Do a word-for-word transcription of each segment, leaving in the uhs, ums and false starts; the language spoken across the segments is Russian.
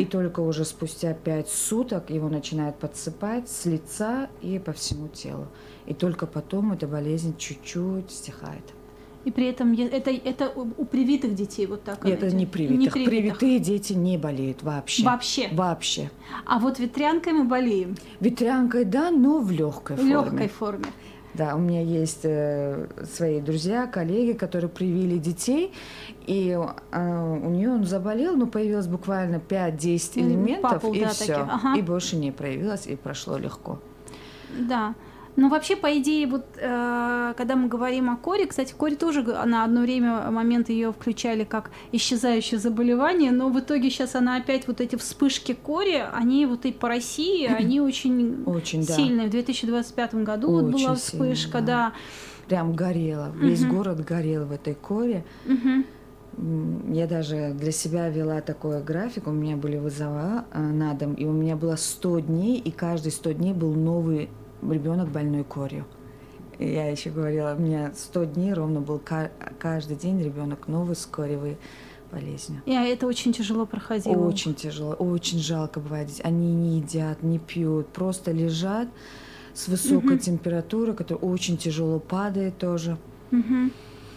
И только уже спустя пять суток его начинает подсыпать с лица и по всему телу. И только потом эта болезнь чуть-чуть стихает. И при этом это, это у привитых детей вот так? Нет, это не привитых. не привитых. Привитые дети не болеют вообще. Вообще? Вообще. А вот ветрянкой мы болеем? Ветрянкой, да, но в легкой форме. В легкой форме. Да, у меня есть э, свои друзья, коллеги, которые привили детей, и э, у нее он заболел, но появилось буквально пять-десять элементов, Папул, и да, все. ага. И больше не проявилось, и прошло легко. Да. Но вообще, по идее, вот э, когда мы говорим о коре, кстати, коре тоже на одно время момент ее включали как исчезающее заболевание, но в итоге сейчас она опять, вот эти вспышки кори, они вот и по России, они очень, очень сильные. Да. В две тысячи двадцать пятом году вот была вспышка, сильно, да. да. Прям горела, весь угу. город горел в этой коре. Угу. Я даже для себя вела такой график, у меня были вызова на дом, и у меня было сто дней, и каждые сто дней был новый ребенок больной корью. И я еще говорила, у меня сто дней ровно был каждый день ребенок новый с коревой болезнью. И это очень тяжело проходило. Очень тяжело, очень жалко бывает. Они не едят, не пьют, просто лежат с высокой угу. температурой, которая очень тяжело падает тоже. Угу.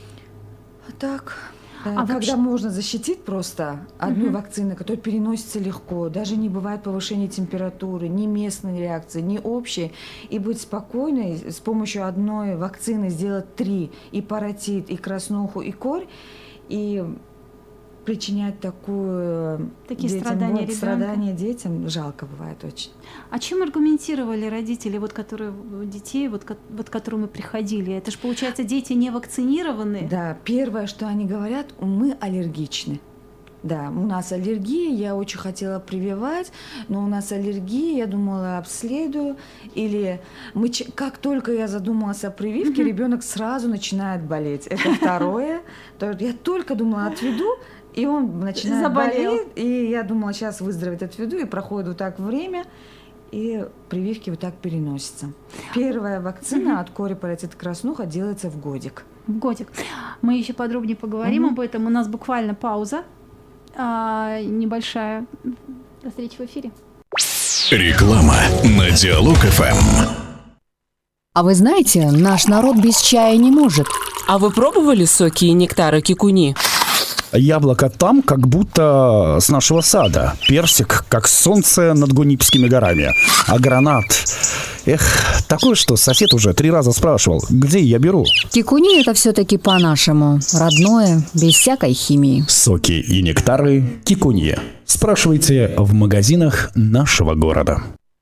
А так... Да, а когда вообще... можно защитить просто одной uh-huh. вакциной, которая переносится легко, даже не бывает повышения температуры, ни местной реакции, ни общей, и быть спокойной с помощью одной вакцины сделать три, и паротит, и краснуху, и корь, и причинять такую Такие детям, страдания, вот, страдания детям жалко бывает очень. А чем аргументировали родители, вот, которые, детей, вот, вот, к которым мы приходили? Это же, получается, дети не вакцинированы? Да, первое, что они говорят, мы аллергичны. Да, у нас аллергия, я очень хотела прививать, но у нас аллергия, я думала, обследую. Или мы, как только я задумалась о прививке, mm-hmm. ребенок сразу начинает болеть. Это второе. Я только думала, отведу, и он начинает Заболел. болеть. И я думала, сейчас выздоровеет, отведу, и проходит вот так время, и прививки вот так переносятся. Первая вакцина mm-hmm. от кори, паротит, краснуха делается в годик. В годик. Мы еще подробнее поговорим mm-hmm. об этом. У нас буквально пауза. А, небольшая. До встречи в эфире. Реклама на Диалог-ФМ. А вы знаете, наш народ без чая не может. А вы пробовали соки и нектары кикуни? Яблоко там, как будто с нашего сада. Персик, как солнце над Гунипскими горами. А гранат... Эх, такое, что сосед уже три раза спрашивал, где я беру. Кикуни — это все-таки по-нашему. Родное, без всякой химии. Соки и нектары кикуни. Спрашивайте в магазинах нашего города.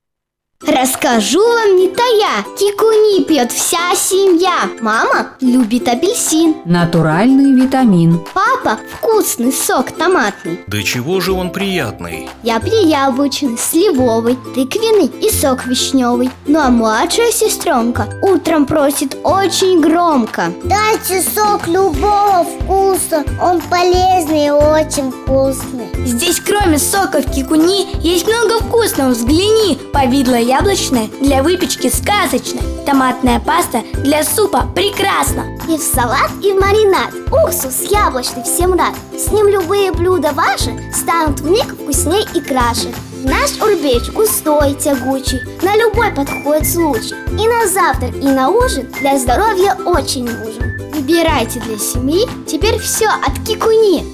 Расскажу вам не тая, кикуни пьет вся семья. Мама любит апельсин. Натуральный витамин. Папа вкусный сок томатный. Да чего же он приятный? Я прияблочный, сливовый, тыквенный и сок вишневый. Ну а младшая сестренка утром просит очень громко: дайте сок любого вкуса, он полезный и очень вкусный. Здесь кроме соков кикуни есть много вкусного, взгляни. Повидло яблочное для выпечки сказочно. Томатная паста для супа прекрасно. И в салат, и в маринад. Уксус яблочный всем рад. С ним любые блюда ваши станут вмиг вкусней и краше. Наш урбеч густой, тягучий, на любой подходит случай. И на завтрак, и на ужин для здоровья очень нужен. Выбирайте для семьи теперь все от кикуни.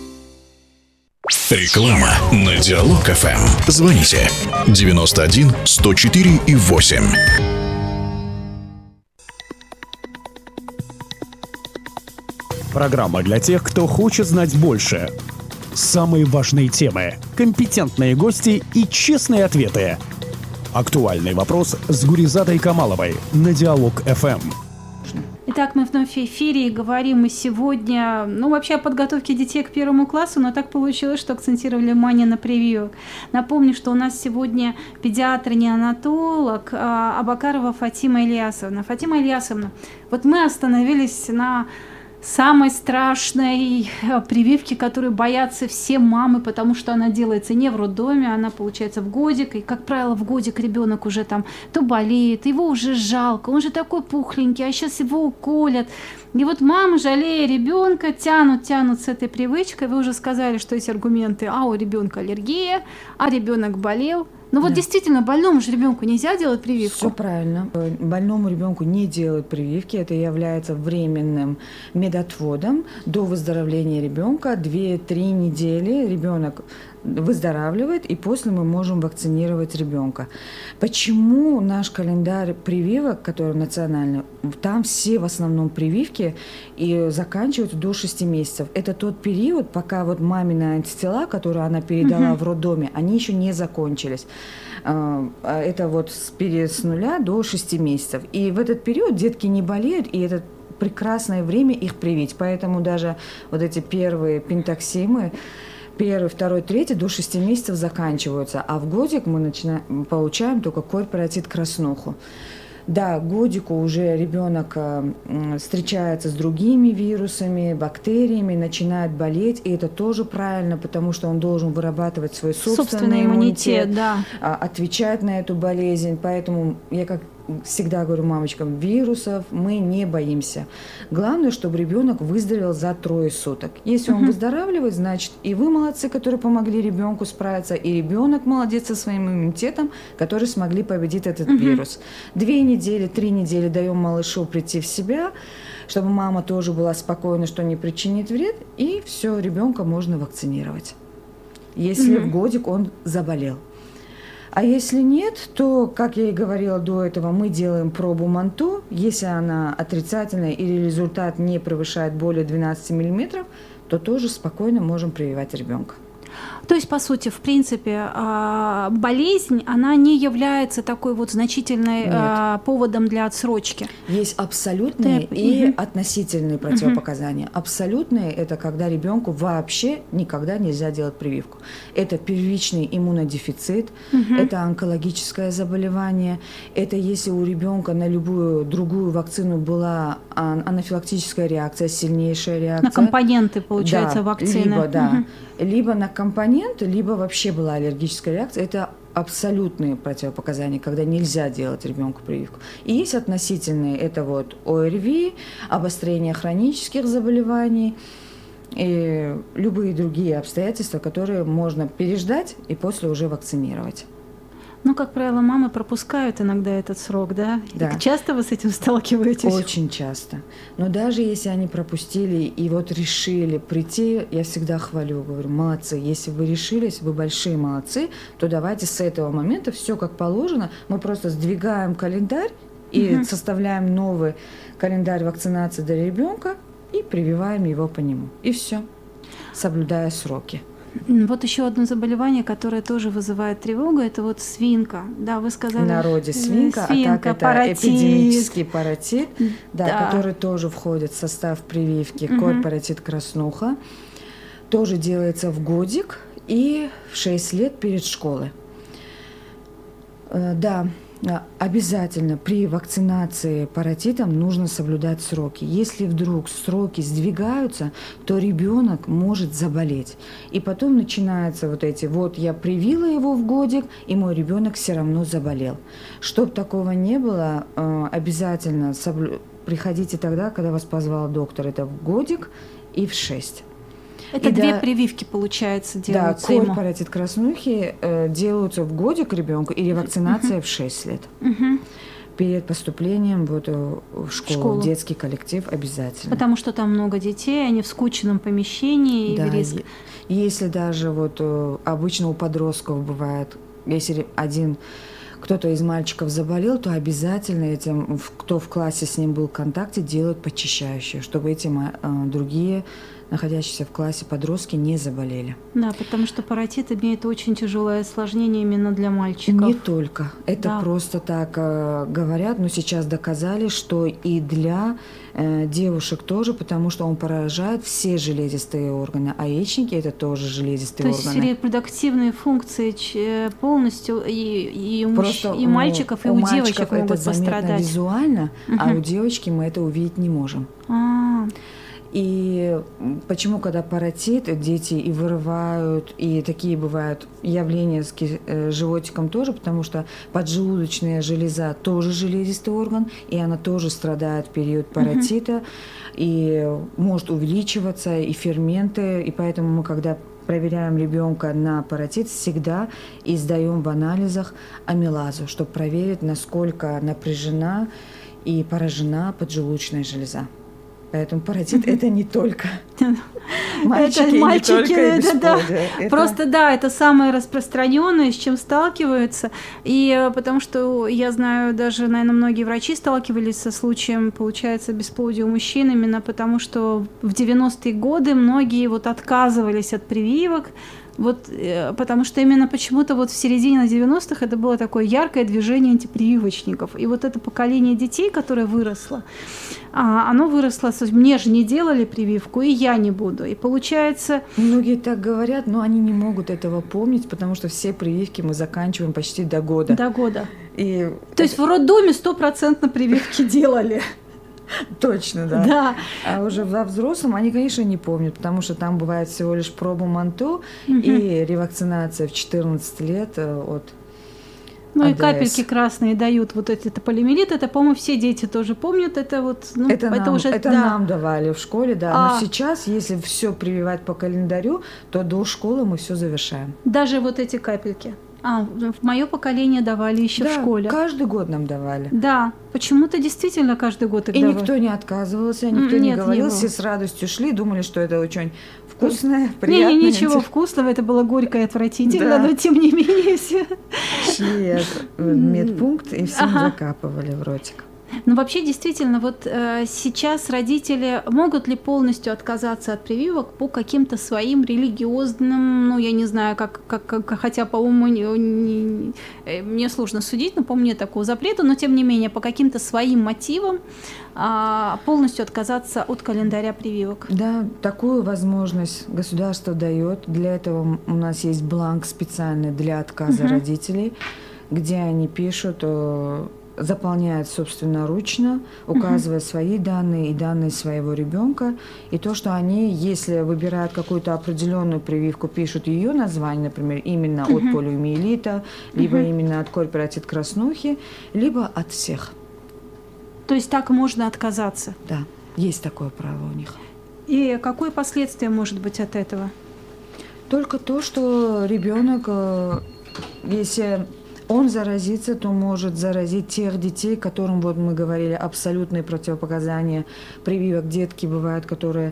Реклама на Диалог-ФМ. Звоните девяносто один сто четыре и восемь. Программа для тех, кто хочет знать больше. Самые важные темы, компетентные гости и честные ответы. Актуальный вопрос с Гуризатой Камаловой на Диалог-ФМ. Итак, мы вновь в эфире и говорим мы сегодня, ну, вообще о подготовке детей к первому классу, но так получилось, что акцентировали внимание на прививок. Напомню, что у нас сегодня педиатр-неонатолог а, Абакарова Фатима Ильясовна. Фатима Ильясовна, вот мы остановились на самой страшной прививки, которой боятся все мамы, потому что она делается не в роддоме, она получается в годик, и, как правило, в годик ребенок уже там то болеет, его уже жалко, он же такой пухленький, а сейчас его уколят. И вот мамы, жалея ребенка, тянут, тянут с этой привычкой. Вы уже сказали, что эти аргументы: а у ребенка аллергия, а ребенок болел. Ну вот Да. действительно, больному же ребенку нельзя делать прививку. Все правильно. Больному ребенку не делают прививки. Это является временным медотводом до выздоровления ребенка. две-три недели ребенок выздоравливает, и после мы можем вакцинировать ребенка. Почему наш календарь прививок, который национальный, там все в основном прививки и заканчиваются до шести месяцев. Это тот период, пока вот мамины антитела, которые она передала в роддоме, они еще не закончились. Это вот с, с нуля до шести месяцев. И в этот период детки не болеют, и это прекрасное время их привить. Поэтому даже вот эти первые пентаксимы, первый, второй, третий до шести месяцев заканчиваются, а в годик мы начинаем, получаем только корь-паротит краснуху. Да, к годику уже ребенок встречается с другими вирусами, бактериями, начинает болеть, и это тоже правильно, потому что он должен вырабатывать свой собственный, собственный иммунитет, иммунитет, да. отвечать на эту болезнь. Поэтому я как всегда говорю мамочкам, вирусов мы не боимся. Главное, чтобы ребенок выздоровел за трое суток. Если он uh-huh. выздоравливает, значит и вы молодцы, которые помогли ребенку справиться, и ребенок молодец со своим иммунитетом, которые смогли победить этот uh-huh. вирус. Две недели, три недели даем малышу прийти в себя, чтобы мама тоже была спокойна, что не причинит вред, и все, ребенка можно вакцинировать, если uh-huh. в годик он заболел. А если нет, то, как я и говорила до этого, мы делаем пробу МАНТО. Если она отрицательная или результат не превышает более двенадцати миллиметров, то тоже спокойно можем прививать ребенка. То есть, по сути, в принципе, болезнь, она не является такой вот значительной Нет. поводом для отсрочки. Есть абсолютные Ты... и угу. относительные противопоказания. Угу. Абсолютные – это когда ребенку вообще никогда нельзя делать прививку. Это первичный иммунодефицит, угу. это онкологическое заболевание, это если у ребенка на любую другую вакцину была анафилактическая реакция, сильнейшая реакция. На компоненты, получается, да, вакцины. Либо, да, угу. либо на компоненты, либо вообще была аллергическая реакция. Это абсолютные противопоказания, когда нельзя делать ребенку прививку. И есть относительные, это вот ОРВИ, обострение хронических заболеваний и любые другие обстоятельства, которые можно переждать и после уже вакцинировать. Ну, как правило, мамы пропускают иногда этот срок, да? Да. И часто вы с этим сталкиваетесь? Очень часто. Но даже если они пропустили и вот решили прийти, я всегда хвалю, говорю, молодцы. Если вы решились, вы большие молодцы, то давайте с этого момента все как положено. Мы просто сдвигаем календарь и угу. составляем новый календарь вакцинации для ребенка и прививаем его по нему. И все, соблюдая сроки. Вот еще одно заболевание, которое тоже вызывает тревогу, это вот свинка. Да, вы сказали. В народе свинка, свинка, а так это паротит. эпидемический паротит, да, да. который тоже входит в состав прививки угу. корь-паротит краснуха. Тоже делается в годик и в шесть лет перед школой. Да, обязательно при вакцинации паротитом нужно соблюдать сроки. Если вдруг сроки сдвигаются, то ребенок может заболеть. И потом начинаются вот эти, вот я привила его в годик, и мой ребенок все равно заболел. Чтоб такого не было, обязательно соблю... приходите тогда, когда вас позвал доктор. Это в годик и в шесть. Это и две да, прививки, получается, делаются да, ему. корь-паротит краснухи э, делаются в годик ребенку или вакцинация uh-huh. в шесть лет. Uh-huh. Перед поступлением вот, в школу, школу, в детский коллектив обязательно. Потому что там много детей, они в скучном помещении. Да, и риск... если даже вот обычно у подростков бывает, если один кто-то из мальчиков заболел, то обязательно этим, кто в классе с ним был в контакте, делают почищающие, чтобы эти другие находящиеся в классе подростки не заболели. Да, потому что паротит имеет очень тяжелое осложнение именно для мальчиков. Не только. Это да. просто так э, говорят, но сейчас доказали, что и для э, девушек тоже, потому что он поражает все железистые органы, а яичники – это тоже железистые То органы. То есть репродуктивные функции полностью и, и, у, мужч... и у мальчиков, и у, у девочек могут это пострадать. Визуально, угу. а у девочки мы это увидеть не можем. А-а-а. И почему, когда паротит, дети и вырывают, и такие бывают явления с животиком тоже, потому что поджелудочная железа тоже железистый орган, и она тоже страдает в период паротита, uh-huh. и может увеличиваться, и ферменты, и поэтому мы, когда проверяем ребенка на паротит, всегда и сдаем в анализах амилазу, чтобы проверить, насколько напряжена и поражена поджелудочная железа. Поэтому паротит mm-hmm. это не только мальчики, это мальчики, не только и это, да. это... Просто да, это самое распространенное, с чем сталкиваются. И потому что я знаю, даже, наверное, многие врачи сталкивались со случаем, получается, бесплодия у мужчин, именно потому что в девяностые годы многие вот отказывались от прививок. Вот, потому что именно почему-то вот в середине девяностых это было такое яркое движение антипрививочников. И вот это поколение детей, которое выросло, оно выросло, мне же не делали прививку, и я не буду. И получается... Многие так говорят, но они не могут этого помнить, потому что все прививки мы заканчиваем почти до года. До года. И... То есть в роддоме стопроцентно прививки делали. Точно, да. да. А уже во взрослом они, конечно, не помнят, потому что там бывает всего лишь проба МАНТО угу. и ревакцинация в четырнадцать лет от Ну АДС. И капельки красные дают вот эти полиомиелит, это, по-моему, все дети тоже помнят, это вот, ну, это, это нам, уже, это да. нам давали в школе, да, а... но сейчас, если все прививать по календарю, то до школы мы все завершаем. Даже вот эти капельки? А, в мое поколение давали еще да, в школе. Каждый год нам давали. Да, почему-то действительно каждый год их И давали. никто не отказывался, никто Нет, не говорил, не все с радостью шли, думали, что это очень вкусное, приятное. Не, не, ничего вкусного, это было горько и отвратительно, да. но тем не менее все. Шли в медпункт и всем ага. закапывали в ротик. Ну, вообще, действительно, вот э, сейчас родители могут ли полностью отказаться от прививок по каким-то своим религиозным, ну, я не знаю, как, как, как хотя, по-моему, не, не, мне сложно судить, но, по-моему, нет такого запрета, но, тем не менее, по каким-то своим мотивам э, полностью отказаться от календаря прививок. Да, такую возможность государство дает. Для этого у нас есть бланк специальный для отказа uh-huh. родителей, где они пишут... заполняют собственноручно, указывая uh-huh. свои данные и данные своего ребенка. И то, что они, если выбирают какую-то определенную прививку, пишут ее название, например, именно uh-huh. от полиомиелита, либо uh-huh. именно от корь-паротит краснухи, либо от всех. То есть так можно отказаться? Да, есть такое право у них. И какое последствие может быть от этого? Только то, что ребенок, если... он заразится, то может заразить тех детей, которым, вот мы говорили, абсолютные противопоказания прививок. Детки бывают, которые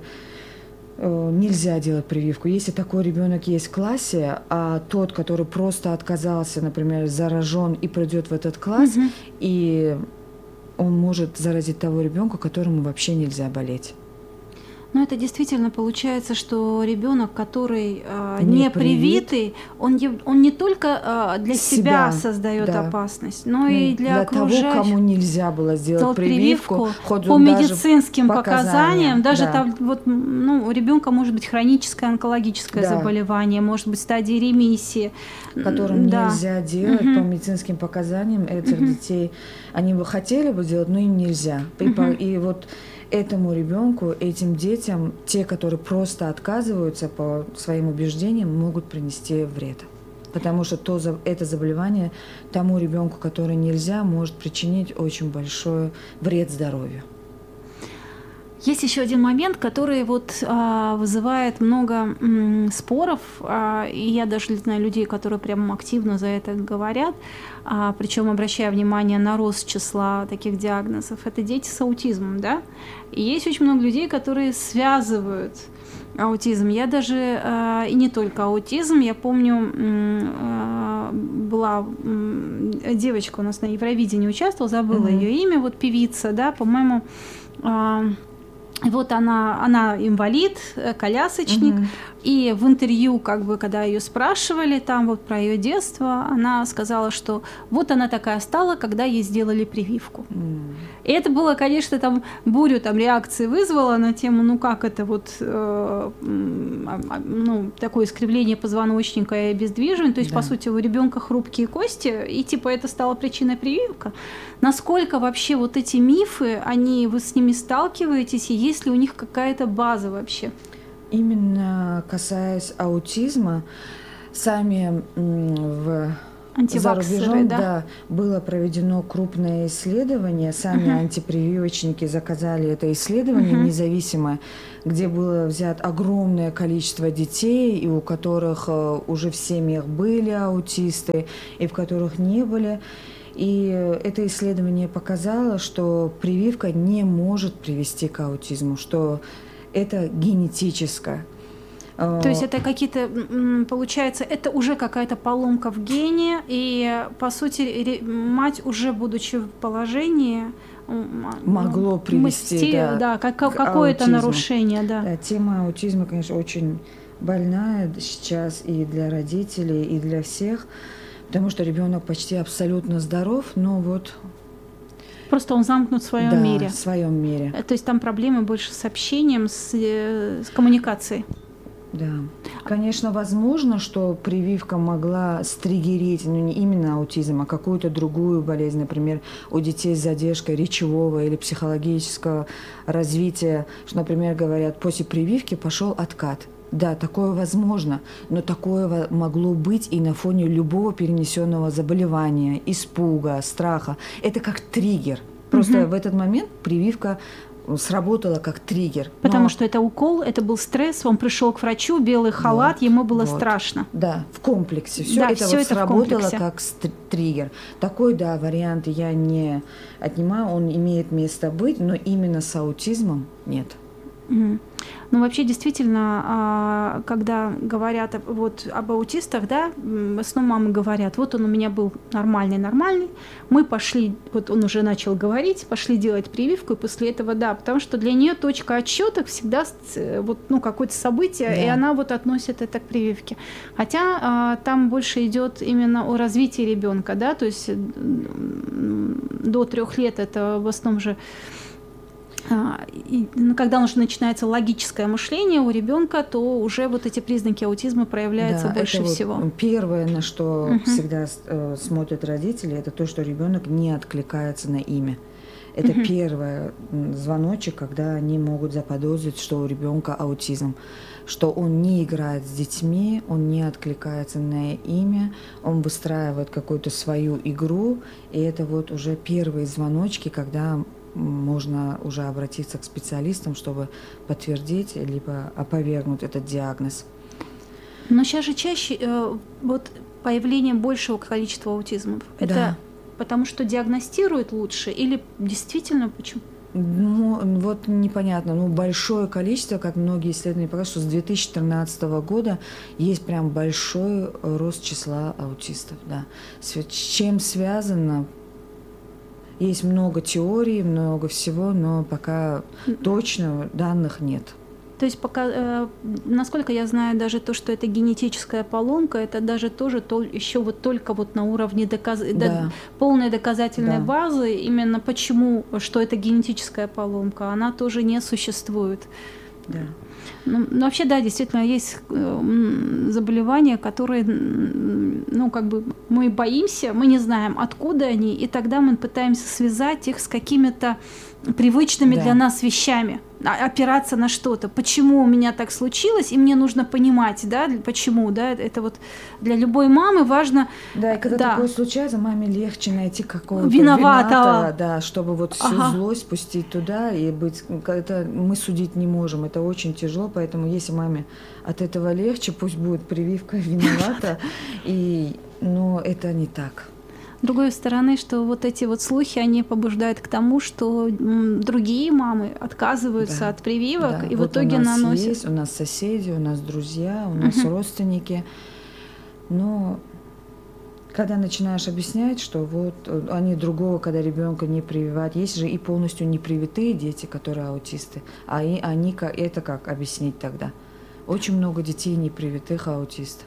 э, нельзя делать прививку. Если такой ребенок есть в классе, а тот, который просто отказался, например, заражен и придет в этот класс, угу. и он может заразить того ребенка, которому вообще нельзя болеть. Но это действительно получается, что ребенок, который э, не, не привитый, он, он не только э, для себя, себя создает да. опасность, но ну, и для, для окружающих. Того, кому нельзя было сделать прививку, прививку хоть по медицинским показаниям, показаниям, даже да. там, вот, ну, у ребенка может быть хроническое онкологическое да. заболевание, может быть стадии ремиссии, которым да. нельзя делать угу. по медицинским показаниям этих угу. детей. Они бы хотели бы делать, но им нельзя. Угу. И, по, и вот этому ребенку, этим детям, те, которые просто отказываются по своим убеждениям, могут принести вред. Потому что то, это заболевание тому ребенку, который нельзя, может причинить очень большой вред здоровью. Есть еще один момент, который вот а, вызывает много м, споров, а, и я даже знаю людей, которые прям активно за это говорят, а, причем обращая внимание на рост числа таких диагнозов. Это дети с аутизмом, да? И есть очень много людей, которые связывают аутизм. Я даже, а, и не только аутизм, я помню, а, была девочка у нас на Евровидении участвовала, забыла mm-hmm. ее имя, вот певица, да, по-моему, а, вот она, она инвалид, колясочник, угу. и в интервью, как бы, когда ее спрашивали там вот про ее детство, она сказала, что вот она такая стала, когда ей сделали прививку. Mm. И это было, конечно, там бурю там реакции вызвало на тему, ну как это вот, э, ну такое искривление позвоночника и обездвиживание, то есть да. по сути у ребенка хрупкие кости, и типа это стало причиной прививка. Насколько вообще вот эти мифы, они, вы с ними сталкиваетесь, и есть ли у них какая-то база вообще? Именно касаясь аутизма, сами в за рубежом, да? да, было проведено крупное исследование. Сами uh-huh. антипрививочники заказали это исследование uh-huh. независимое, где было взято огромное количество детей, и у которых уже в семьях были аутисты, и в которых не были. И это исследование показало, что прививка не может привести к аутизму, что это генетическое. То есть это какие-то, получается, это уже какая-то поломка в гене, и, по сути, мать, уже будучи в положении, могло привести, мсти, да, да, как, какое-то аутизму. нарушение. Да. Да, тема аутизма, конечно, очень больная сейчас и для родителей, и для всех, потому что ребенок почти абсолютно здоров, но вот... Просто он замкнут в своем да, мире. в своем мире. То есть там проблемы больше с общением, с, с коммуникацией. Да. Конечно, возможно, что прививка могла стригерить, ну не именно аутизм, а какую-то другую болезнь, например, у детей с задержкой речевого или психологического развития, что, например, говорят, после прививки пошел откат. Да, такое возможно, но такое могло быть и на фоне любого перенесенного заболевания, испуга, страха. Это как триггер. Просто угу. в этот момент прививка сработала как триггер. Потому но... что это укол, это был стресс, он пришел к врачу, белый халат, вот, ему было вот. страшно. Да, в комплексе. Все да, это, все вот это сработало как триггер. Такой, да, вариант я не отнимаю, он имеет место быть, но именно с аутизмом нет. Mm. Ну, вообще, действительно, когда говорят вот об аутистах, да, в основном мамы говорят, вот он у меня был нормальный-нормальный, мы пошли, вот он уже начал говорить, пошли делать прививку, и после этого, да, потому что для нее точка отсчета всегда вот, ну, какое-то событие, да. и она вот относит это к прививке. Хотя а, там больше идет именно о развитии ребенка, да, то есть до трех лет это в основном же И, когда уже начинается логическое мышление у ребенка, то уже вот эти признаки аутизма проявляются да, больше это всего. Вот первое, на что uh-huh. всегда э, смотрят родители, это то, что ребенок не откликается на имя. Это uh-huh. первый звоночек, когда они могут заподозрить, что у ребенка аутизм, что он не играет с детьми, он не откликается на имя, он выстраивает какую-то свою игру, и это вот уже первые звоночки, когда можно уже обратиться к специалистам, чтобы подтвердить либо опровергнуть этот диагноз. Но сейчас же чаще э, вот появление большего количества аутизмов. Это да. потому что диагностируют лучше или действительно почему? Ну, вот непонятно. Ну, большое количество, как многие исследования показывают, что с две тысячи тринадцатого года есть прям большой рост числа аутистов. Да. С чем связано? Есть много теорий, много всего, но пока точно данных нет. То есть пока, э, насколько я знаю, даже то, что это генетическая поломка, это даже тоже то, еще вот только вот на уровне доказ... да. до... полной доказательной да. базы, именно почему, что это генетическая поломка, она тоже не существует. Да. Ну, ну, вообще, да, действительно, есть э, заболевания, которые, ну, как бы мы боимся, мы не знаем, откуда они, и тогда мы пытаемся связать их с какими-то привычными да. для нас вещами, опираться на что-то. Почему у меня так случилось, и мне нужно понимать, да, почему, да, это вот для любой мамы важно. Да, и когда да. такое случается, маме легче найти какого-то виноватого, вината, да, чтобы вот всю ага. злость пустить туда и быть, это мы судить не можем, это очень тяжело, поэтому если маме от этого легче, пусть будет прививка виновата, и, но это не так. С другой стороны, что вот эти вот слухи, они побуждают к тому, что м, другие мамы отказываются да. от прививок, да. и вот в итоге у нас наносят. Есть, у нас соседи, у нас друзья, у нас uh-huh. родственники. Но когда начинаешь объяснять, что вот они другого, когда ребенка не прививают, есть же и полностью непривитые дети, которые аутисты, а и, они это как объяснить тогда? Очень много детей непривитых аутистов.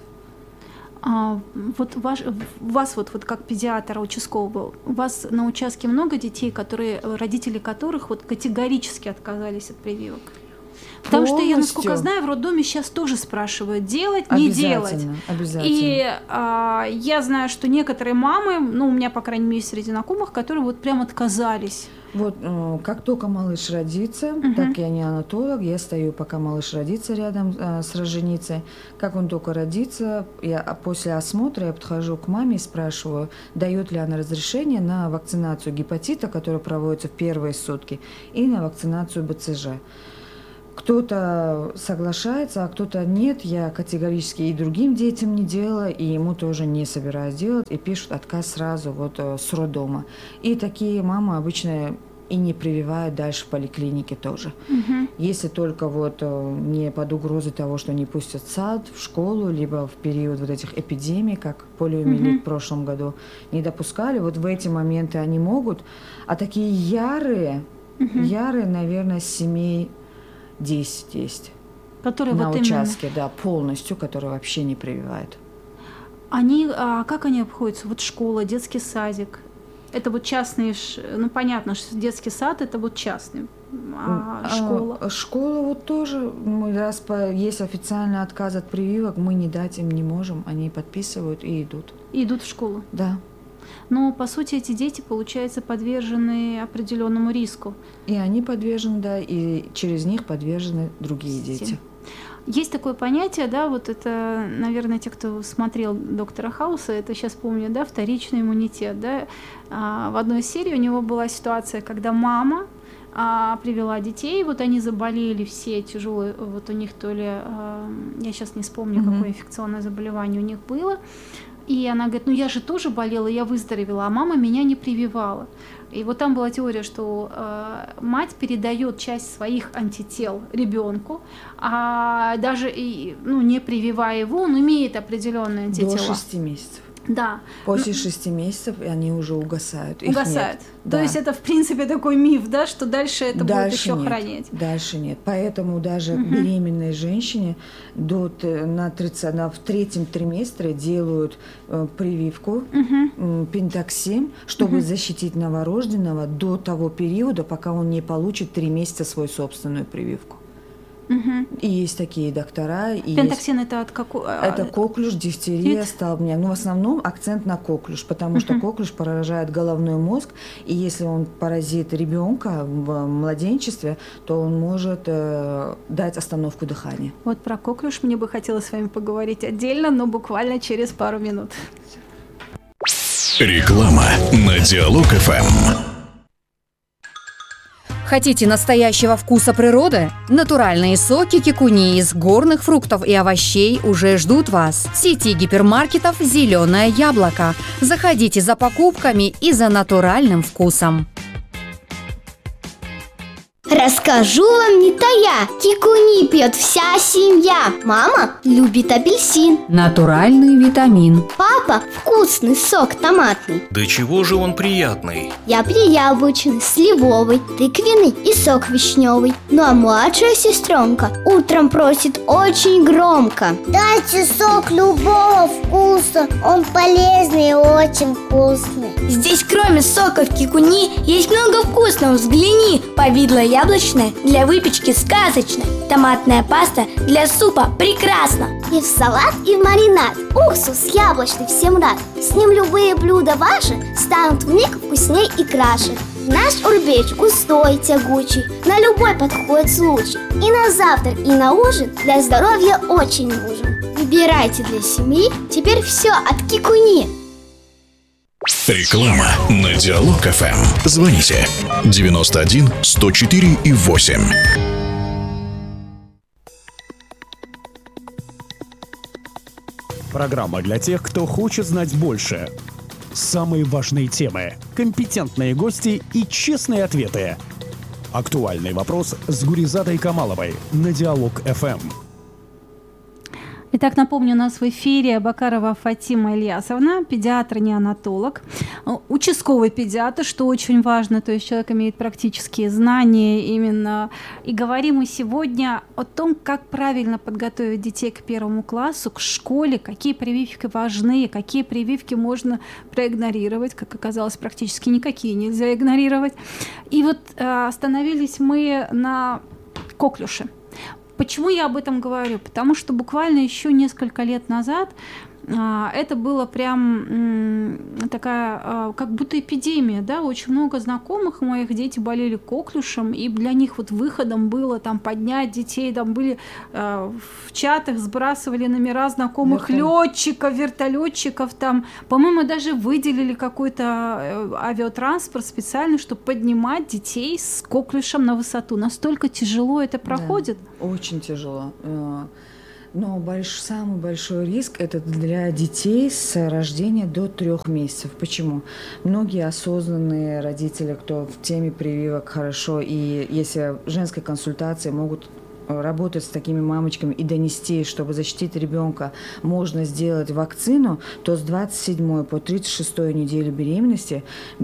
А, вот ваш, у вас вот, вот как педиатра участкового, у вас на участке много детей, которые, родители которых вот категорически отказались от прививок? Потому Полностью. что я, насколько знаю, в роддоме сейчас тоже спрашивают, делать, не делать. Обязательно. И а, я знаю, что некоторые мамы, ну, у меня, по крайней мере, среди знакомых, которые вот прям отказались. Вот, как только малыш родится, uh-huh. так я не анатолог, я стою, пока малыш родится рядом э, с роженицей. Как он только родится, я после осмотра я подхожу к маме и спрашиваю, дает ли она разрешение на вакцинацию гепатита, которая проводится в первые сутки, и на вакцинацию бэ цэ жэ. Кто-то соглашается, а кто-то нет. Я категорически и другим детям не делала, и ему тоже не собираюсь делать, и пишут отказ сразу вот с роддома. И такие мамы обычно и не прививают дальше в поликлинике тоже. Угу. Если только вот не под угрозой того, что не пустят в сад, в школу, либо в период вот этих эпидемий, как полиомиелит угу. в прошлом году, не допускали. Вот в эти моменты они могут. А такие ярые, угу. ярые, наверное, семей десять есть. Которые на вот участке, именно... да, полностью, которые вообще не прививают. Они, а как они обходятся? Вот школа, детский садик. Это вот частные, ну понятно, что детский сад это вот частный, а школа? А, школа вот тоже, мы раз по, есть официальный отказ от прививок, мы не дать им не можем, они подписывают и идут. И идут в школу? Да. Но, по сути, эти дети, получается, подвержены определенному риску. И они подвержены, да, и через них подвержены другие дети. Есть такое понятие, да, вот это, наверное, те, кто смотрел «Доктора Хауса», это сейчас помню, да, вторичный иммунитет, да. А, в одной серии у него была ситуация, когда мама а, привела детей, вот они заболели все тяжелые, вот у них то ли, а, я сейчас не вспомню, mm-hmm. какое инфекционное заболевание у них было, и она говорит, ну я же тоже болела, я выздоровела, а мама меня не прививала. И вот там была теория, что э, мать передает часть своих антител ребенку, а даже и, ну, не прививая его, он имеет определенные антитела. До шести месяцев. Да. После шести месяцев они уже угасают. Их угасают. Нет. То да. есть это, в принципе, такой миф, да, что дальше это дальше будет еще нет. хранить. Дальше нет. Поэтому даже угу. беременной женщине до, на, тридцать, на, в третьем триместре делают э, прививку угу. э, пентаксим, чтобы угу. защитить новорожденного до того периода, пока он не получит три месяца свою собственную прививку. Угу. И есть такие доктора. И пентаксин есть... это от какого? Это коклюш, дифтерия, столбняк. Ну, в основном акцент на коклюш, потому угу. что коклюш поражает головной мозг, и если он поразит ребенка в младенчестве, то он может э, дать остановку дыхания. Вот про коклюш мне бы хотелось с вами поговорить отдельно, но буквально через пару минут. Реклама на Диалог эф эм. Хотите настоящего вкуса природы? Натуральные соки кикуни из горных фруктов и овощей уже ждут вас. В сети гипермаркетов «Зеленое яблоко». Заходите за покупками и за натуральным вкусом. Расскажу вам не тая, кикуни пьет вся семья. Мама любит апельсин. Натуральный витамин. Папа вкусный сок томатный. Да чего же он приятный? Я яблочный, сливовый, тыквенный и сок вишневый. Ну а младшая сестренка утром просит очень громко: дайте сок любого вкуса, он полезный и очень вкусный. Здесь кроме соков кикуни есть много вкусного, взгляни. Повидло яблочное для выпечки сказочно. Томатная паста для супа прекрасно. И в салат, и в маринад. Уксус яблочный всем рад. С ним любые блюда ваши станут вмиг вкусней и краше. Наш урбеч густой, тягучий, на любой подходит случай. И на завтрак, и на ужин для здоровья очень нужен. Выбирайте для семьи теперь все от кикуни. Реклама на Диалог эф эм. Звоните девяносто один сто четыре и восемь. Программа для тех, кто хочет знать больше. Самые важные темы, компетентные гости и честные ответы. Актуальный вопрос с Гуризатой Камаловой на Диалог эф эм. Итак, напомню, у нас в эфире Бакарова Фатима Ильясовна, педиатр-неонатолог, участковый педиатр, что очень важно, то есть человек имеет практические знания именно. И говорим мы сегодня о том, как правильно подготовить детей к первому классу, к школе, какие прививки важны, какие прививки можно проигнорировать, как оказалось, практически никакие нельзя игнорировать. И вот э, остановились мы на коклюше. Почему я об этом говорю? Потому что буквально еще несколько лет назад это было прям такая, как будто эпидемия, да, очень много знакомых моих, дети болели коклюшем, и для них вот выходом было там поднять детей, там были в чатах, сбрасывали номера знакомых летчиков, вертолетчиков, там, по-моему, даже выделили какой-то авиатранспорт специальный, чтобы поднимать детей с коклюшем на высоту. Настолько тяжело это проходит? Да, очень тяжело. Но больш, самый большой риск – это для детей с рождения до трех месяцев. Почему? Многие осознанные родители, кто в теме прививок хорошо, и если женской консультации могут работать с такими мамочками и донести, чтобы защитить ребенка, можно сделать вакцину, то с двадцать седьмой по тридцать шестой недели беременности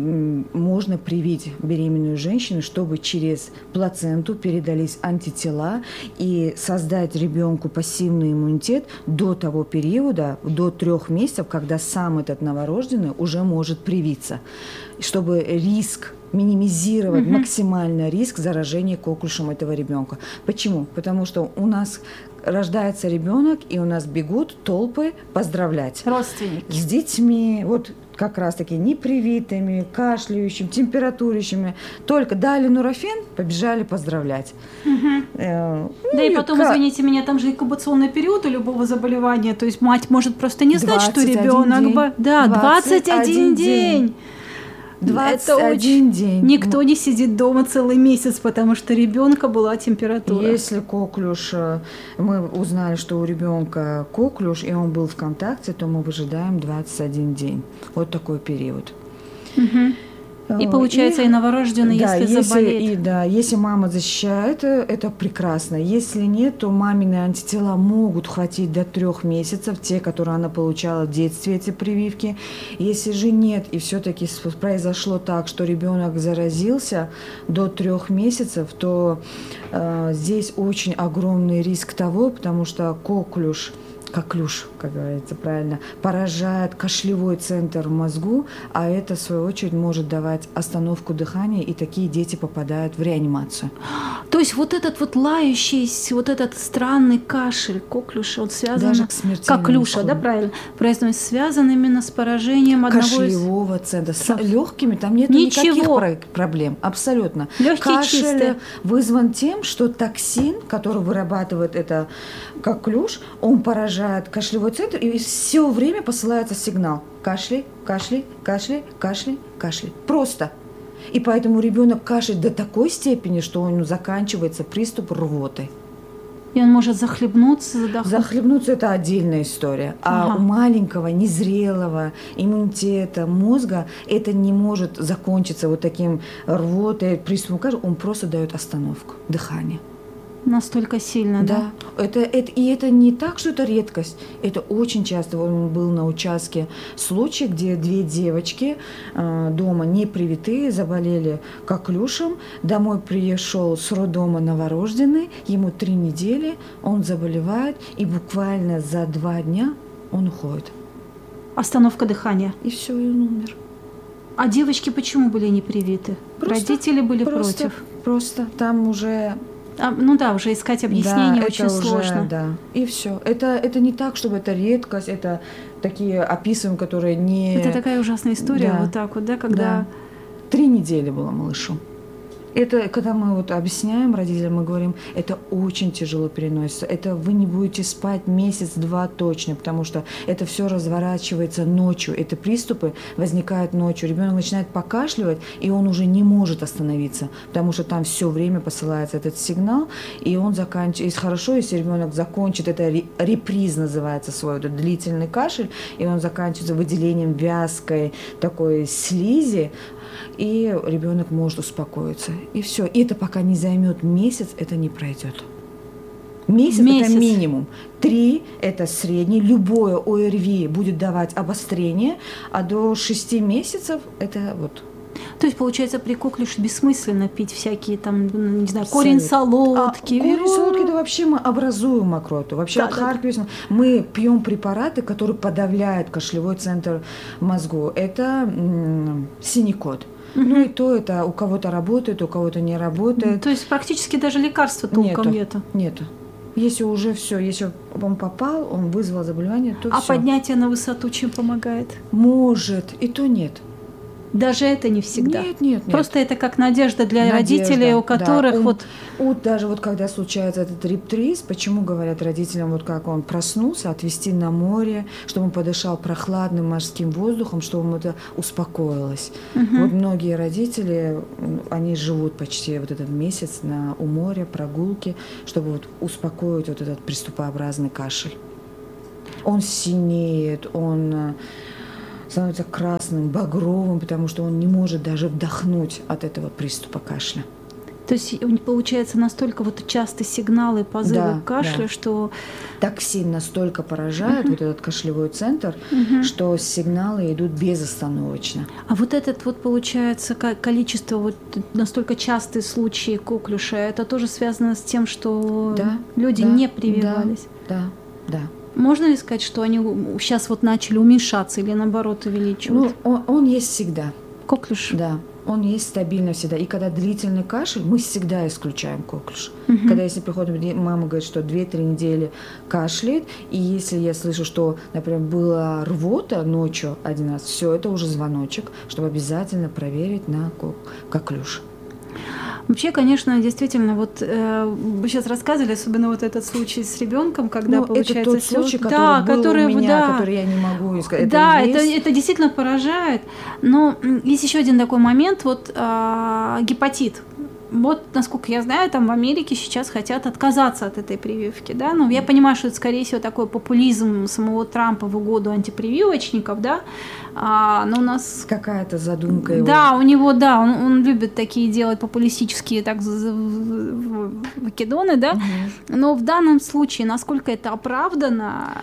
можно привить беременную женщину, чтобы через плаценту передались антитела и создать ребенку пассивный иммунитет до того периода, до трех месяцев, когда сам этот новорожденный уже может привиться, чтобы риск минимизировать угу. максимально риск заражения коклюшем этого ребенка. Почему? Потому что у нас рождается ребенок, и у нас бегут толпы поздравлять. Родственники. С детьми, вот как раз-таки непривитыми, кашляющими, температурящими. Только дали нурофен, побежали поздравлять. Угу. Э, да ну, и потом, как... извините меня, там же инкубационный период у любого заболевания. То есть мать может просто не знать, что ребенок... Б... Да, двадцать один день. двадцать один день. Никто не сидит дома целый месяц, потому что ребенка была температура. Если коклюш, мы узнали, что у ребенка коклюш, и он был в контакте, то мы выжидаем двадцать один день. Вот такой период. Угу. И получается, и, и новорожденный, да, если, если заболеет. И, да, если мама защищает, это прекрасно. Если нет, то мамины антитела могут хватить до трех месяцев, те, которые она получала в детстве, эти прививки. Если же нет, и все-таки произошло так, что ребенок заразился до трех месяцев, то э, здесь очень огромный риск того, потому что коклюш, коклюш, как говорится правильно, поражает кашлевой центр в мозгу, а это, в свою очередь, может давать остановку дыхания, и такие дети попадают в реанимацию. То есть вот этот вот лающий, вот этот странный кашель, коклюш, он связан... Даже к смертельному коклюша, исходу. Да, правильно? Произносит, связан именно с поражением одного кашлевого из... центра. С легкими там нет Ничего. никаких проблем, абсолютно. Легкие Кашель чистые. вызван тем, что токсин, который вырабатывает это коклюш, он поражает кашлевой центр, и все время посылается сигнал: кашляй, кашляй, кашляй, кашляй, кашляй. Просто. И поэтому ребенок кашляет до такой степени, что у него заканчивается приступ рвоты. И он может захлебнуться, задохнуться. Захлебнуться – это отдельная история. А ага. у маленького, незрелого иммунитета мозга это не может закончиться вот таким рвотой, приступом кашля. Он просто дает остановку дыхания. Настолько сильно, да? Да. Это, это, и это не так, что это редкость. Это очень часто. Он был на участке случай, где две девочки э, дома не привитые заболели коклюшем. Домой пришел с роддома новорожденный, ему три недели, он заболевает, и буквально за два дня он уходит. Остановка дыхания. И все, и он умер. А девочки почему были не привиты? Просто, Родители были просто, против? Просто там уже... А, ну да, уже искать объяснение да, очень это уже, сложно. Да, и все. Это, это не так, чтобы это редкость, это такие описываем, которые не... Это такая ужасная история, да. вот так вот, да, когда... Да. Три недели было малышу. Это, когда мы вот объясняем родителям, мы говорим, это очень тяжело переносится. Это вы не будете спать месяц-два точно, потому что это все разворачивается ночью. Это приступы возникают ночью. Ребенок начинает покашливать, и он уже не может остановиться, потому что там все время посылается этот сигнал, и он заканчивает. И хорошо, если ребенок закончит, это реприз называется свой, это длительный кашель, и он заканчивается выделением вязкой такой слизи, и ребенок может успокоиться. И все. И это пока не займет месяц, это не пройдет. Месяц, месяц. Это минимум. Три – это средний. Любое ОРВИ будет давать обострение, а до шести месяцев это вот. То есть, получается, при коклюше бессмысленно пить всякие там, не знаю, корень солодки. А, корень солодки – это вообще мы образуем мокроту. Вообще да, отхаркиваемся. Да. Мы пьем препараты, которые подавляют кашлевой центр в мозгу. Это м- синекот. Угу. Ну и то это у кого-то работает, у кого-то не работает. То есть практически даже лекарства толком нету. нету. Нету. Если уже все, если он попал, он вызвал заболевание, то А всё. поднятие на высоту чем помогает? Может, и то нет. Даже это не всегда. Нет, нет, нет. Просто это как надежда для Надежда, родителей, у которых да. Он- вот... вот даже вот когда случается этот риптриз, почему говорят родителям, вот как он проснулся, отвезти на море, чтобы он подышал прохладным морским воздухом, чтобы ему это успокоилось. Мгм. Вот многие родители, м, они живут почти вот этот месяц на, у моря, прогулки, чтобы вот успокоить вот этот приступообразный кашель. Он синеет, он э, становится красным, багровым, потому что он не может даже вдохнуть от этого приступа кашля. То есть у них получается настолько вот частые сигналы, позывы Да, к кашлю, да. что... Токсин настолько поражает Мгм. вот этот кашлевой центр, Мгм. что сигналы идут безостановочно. А вот этот вот получается ко- количество, вот настолько частые случаи коклюша, это тоже связано с тем, что Да, люди да, не прививались? Да, да. Можно ли сказать, что они сейчас вот начали уменьшаться или наоборот Ну, увеличиваться? он, он есть всегда. Коклюш? Да, он есть стабильно всегда. И когда длительный кашель, мы всегда исключаем коклюш. Мгм. Когда если приходит, мама говорит, что две-три недели кашляет, и если я слышу, что, например, была рвота ночью один раз, все, это уже звоночек, чтобы обязательно проверить на ко- коклюш. Вообще, конечно, действительно, вот э, вы сейчас рассказывали, особенно вот этот случай с ребенком, когда Ну, получается это тот всё- случай, который да, был который, у меня, да. который я не могу сказать. Да, и это, есть. это действительно поражает. Но м, есть еще один такой момент, вот а, гепатит. Вот, насколько я знаю, там в Америке сейчас хотят отказаться от этой прививки, да, но я понимаю, что это, скорее всего, такой популизм самого Трампа в угоду антипрививочников, да, а, но у нас... Какая-то задумка его. Да, у него, да, он, он любит такие делать популистические так з- з- в- выкидоны, да, но в данном случае, насколько это оправдано?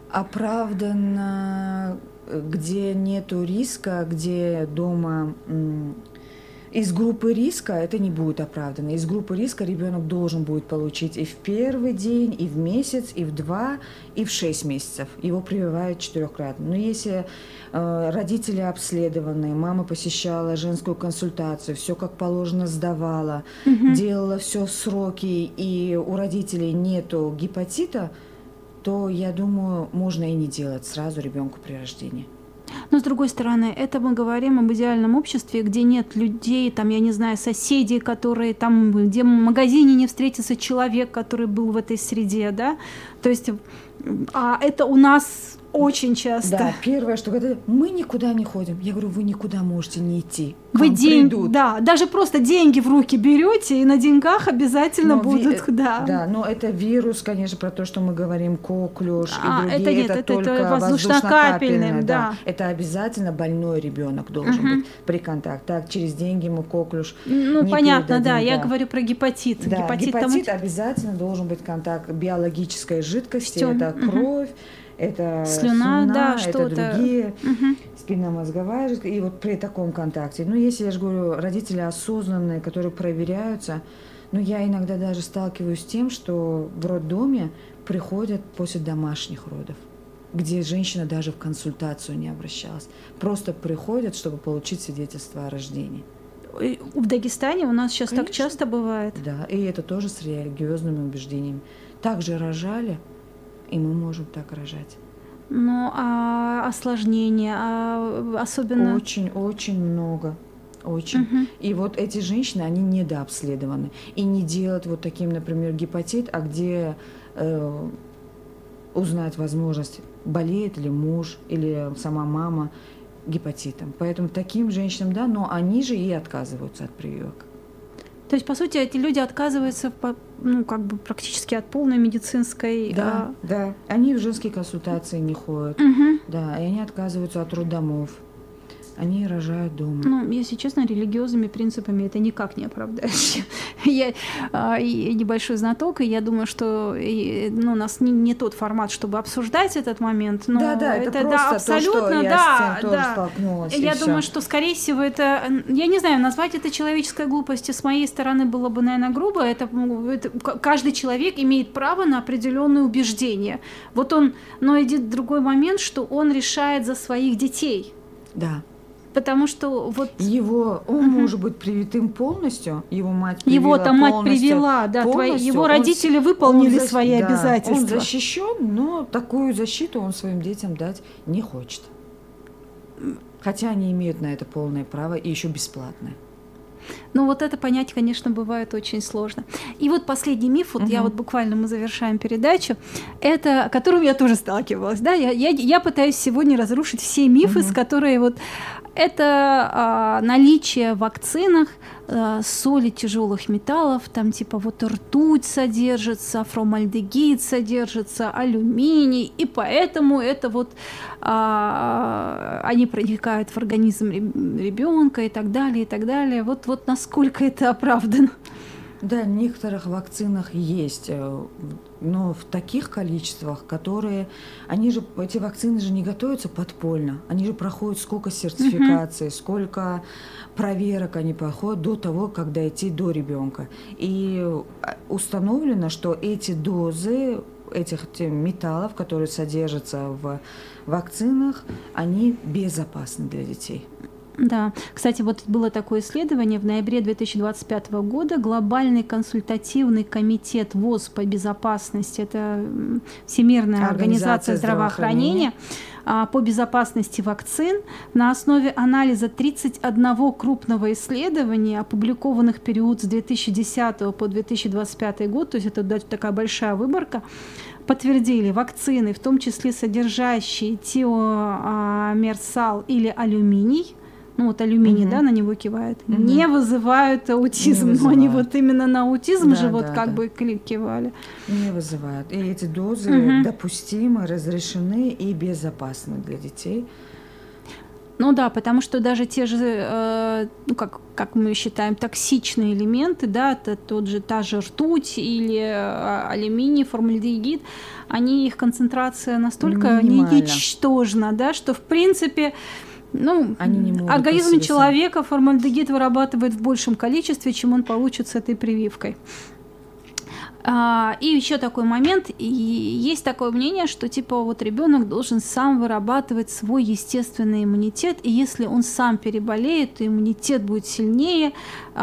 Оправданно, где нету риска, где дома м, из группы риска это не будет оправдано. Из группы риска ребенок должен будет получить и в первый день, и в месяц, и в два, и в шесть месяцев. Его прививают четырехкратно. Но если э, родители обследованные, мама посещала женскую консультацию, все как положено сдавала, Мгм. делала все в сроки, и у родителей нету гепатита, то, я думаю, можно и не делать сразу ребенку при рождении. Но с другой стороны, это мы говорим об идеальном обществе, где нет людей, там, я не знаю, соседей, которые там, где в магазине не встретится человек, который был в этой среде, да? То есть, а это у нас очень часто. Да, первое, что говорят, мы никуда не ходим. Я говорю, вы никуда можете не идти. К Вы вам деньги, придут. да, даже просто деньги в руки берете, и на деньгах обязательно Но ви- будут, да. Да, но это вирус, конечно, про то, что мы говорим, коклюш А, и другие, это нет, это, это- это только воздушно-капельным, воздушно-капельное, да. Это обязательно больной ребенок должен Мгм. быть при контакте. Так, через деньги ему коклюш Ну, не понятно, передадим, да, я говорю про гепатит. Да, Гепатит, гепатит, там- обязательно должен быть контакт биологической жидкости. Всё, Это мгм. кровь, это Слюна, да, это что-то. другие, Мгм. спинномозговая жидкость. И вот при таком контакте. Ну, если, я же говорю, родители осознанные, которые проверяются, ну, я иногда даже сталкиваюсь с тем, что в роддоме приходят после домашних родов, где женщина даже в консультацию не обращалась. Просто приходят, чтобы получить свидетельство о рождении. И В Дагестане у нас сейчас так Конечно. часто бывает. Да, и это тоже с религиозными убеждениями. Также рожали, и мы можем так рожать. Ну, а осложнения, а особенно... Очень-очень много. Очень. Мгм. И вот эти женщины, они недообследованы. И не делают вот таким, например, гепатит, а где э, узнать возможность, болеет ли муж или сама мама гепатитом. Поэтому таким женщинам, да, но они же и отказываются от прививок. То есть, по сути, эти люди отказываются по- ну, как бы практически от полной медицинской... Да, да. Они в женские консультации не ходят. а, мгм. Да, и они отказываются от роддомов. Они рожают дома. Ну, если честно, религиозными принципами это никак не оправдаешь. Я а, и небольшой знаток, и я думаю, что и, ну, у нас не, не тот формат, чтобы обсуждать этот момент. Но Да, да, это да, просто то, абсолютно, что я да, с этим тоже да. столкнулась, и Я всё. думаю, что, скорее всего, это, я не знаю, назвать это человеческой глупостью с моей стороны было бы, наверное, грубо. Это, ну, это к- каждый человек имеет право на определенные убеждения. Вот он, но идет другой момент, что он решает за своих детей. Да. Потому что вот... Его, он угу. может быть привитым полностью, его мать привела Его там мать привела, да, твои, его родители он, выполнили он, свои да, обязательства. Он защищен, но такую защиту он своим детям дать не хочет. Хотя они имеют на это полное право и еще бесплатное. Ну вот это понять, конечно, бывает очень сложно. И вот последний миф, вот угу. я вот буквально мы завершаем передачу, это, с которым я тоже сталкивалась, да, я, я, я пытаюсь сегодня разрушить все мифы, угу. с которые вот это а, наличие в вакцинах а, соли тяжелых металлов, там типа вот ртуть содержится, формальдегид содержится, алюминий, и поэтому это вот а, они проникают в организм ребенка и так далее, и так далее. Вот, вот насколько это оправдано? Да, в некоторых вакцинах есть, но в таких количествах, которые... Они же, эти вакцины же не готовятся подпольно. Они же проходят сколько сертификаций, uh-huh. сколько проверок они проходят до того, как дойти до ребенка. И установлено, что эти дозы этих металлов, которые содержатся в вакцинах, они безопасны для детей. Да, кстати, вот было такое исследование в ноябре две тысячи двадцать пятого года. Глобальный консультативный комитет ВОЗ по безопасности, это Всемирная организация, организация здравоохранения, здравоохранения, по безопасности вакцин на основе анализа тридцати одного крупного исследования, опубликованных в период с две тысячи десятого по две тысячи двадцать пятый год, то есть это такая большая выборка, подтвердили, вакцины, в том числе содержащие тиомерсал или алюминий, ну вот алюминий, угу. да, на него кивают, угу. не вызывают аутизм, не вызывают. Но они вот именно на аутизм да, же вот да, как да. бы кивали. Не вызывают. И эти дозы угу. допустимы, разрешены и безопасны для детей. Ну да, потому что даже те же, э, ну как, как мы считаем, токсичные элементы, да, это тот же, та же ртуть или э, алюминий, формальдегид, они, их концентрация настолько ничтожна, да, что в принципе... Ну, организм человека формальдегид вырабатывает в большем количестве, чем он получит с этой прививкой. А, и еще такой момент, и есть такое мнение, что типа вот ребенок должен сам вырабатывать свой естественный иммунитет, и если он сам переболеет, то иммунитет будет сильнее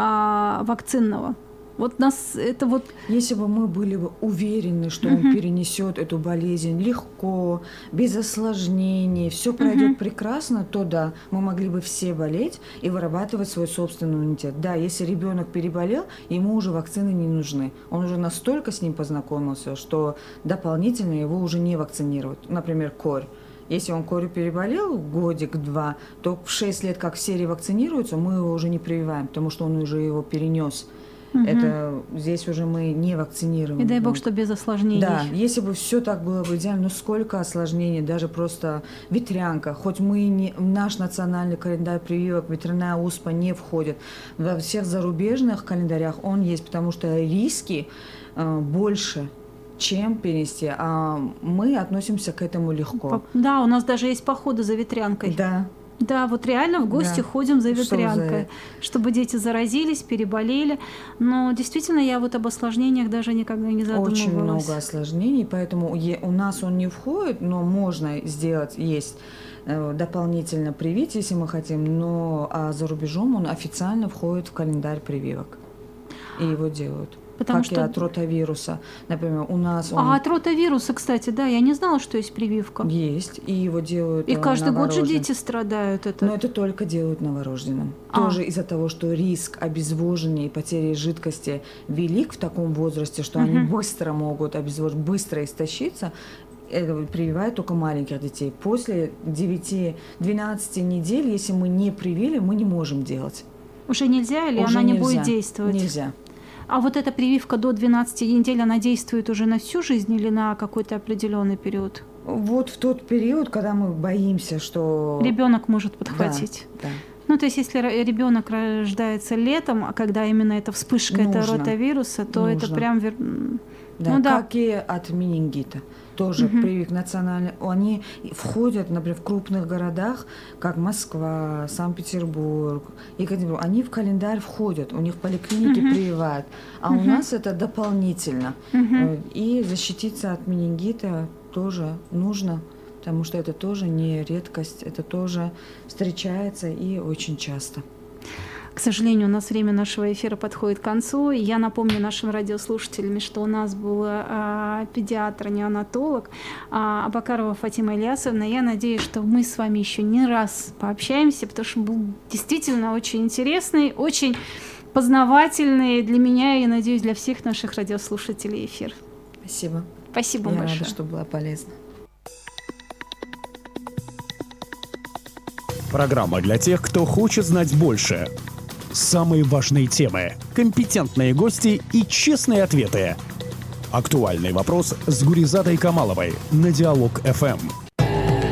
а, вакцинного. Вот нас это вот... Если бы мы были бы уверены, что uh-huh. он перенесет эту болезнь легко, без осложнений, все пройдет uh-huh. прекрасно, то да, мы могли бы все болеть и вырабатывать свой собственный иммунитет. Да, если ребенок переболел, ему уже вакцины не нужны. Он уже настолько с ним познакомился, что дополнительно его уже не вакцинировать. Например, корь. Если он корью переболел годик-два, то в шесть лет, как все ревакцинируются, мы его уже не прививаем, потому что он уже его перенес. Угу. Это здесь уже мы не вакцинируем. И дай бог, что без осложнений. Да, если бы все так было бы идеально, ну сколько осложнений, даже просто ветрянка. Хоть мы не, в наш национальный календарь прививок ветряная оспа не входит. Во всех зарубежных календарях он есть, потому что риски э, больше, чем перенести. А мы относимся к этому легко. Да, у нас даже есть походы за ветрянкой. Да. Да, вот реально в гости да. ходим за ветрянкой, за... чтобы дети заразились, переболели. Но действительно я вот об осложнениях даже никогда не задумывалась. Очень много осложнений, поэтому у нас он не входит, но можно сделать, есть дополнительно привить, если мы хотим, но а за рубежом он официально входит в календарь прививок. И его делают. Потому как что... и от ротавируса. Например, у нас... Он... А от ротавируса, кстати, да, я не знала, что есть прививка. Есть, и его делают И каждый год же дети страдают. Это... Но это только делают новорожденным. А. Тоже из-за того, что риск обезвоживания и потери жидкости велик в таком возрасте, что угу. они быстро могут обезвожить, быстро истощиться, это прививают только маленьких детей. После девяти-двенадцати недель, если мы не привили, мы не можем делать. Уже нельзя или Уже она не нельзя. будет действовать? Нельзя. А вот эта прививка до двенадцати недель, она действует уже на всю жизнь или на какой-то определенный период? Вот в тот период, когда мы боимся, что... Ребенок может подхватить. Да, да. Ну, то есть, если ребенок рождается летом, а когда именно эта вспышка Нужно. этого ротавируса, то Нужно. это прям... Да, ну, да. как и от менингита. Тоже угу. прививки национальные. Они входят, например, в крупных городах, как Москва, Санкт-Петербург, Екатеринбург. Они в календарь входят, у них в поликлинике угу. прививают. А угу. у нас это дополнительно. Угу. И защититься от менингита тоже нужно. потому что это тоже не редкость, это тоже встречается и очень часто. К сожалению, у нас время нашего эфира подходит к концу. И я напомню нашим радиослушателям, что у нас был а, педиатр, неонатолог а, Абакарова Фатима Ильясовна. Я надеюсь, что мы с вами еще не раз пообщаемся, потому что был действительно очень интересный, очень познавательный для меня и, надеюсь, для всех наших радиослушателей эфир. Спасибо. Спасибо я большое. Я рада, что было полезно. Программа для тех, кто хочет знать больше. Самые важные темы, компетентные гости и честные ответы. Актуальный вопрос с Гуризадой Камаловой на Диалог эф эм.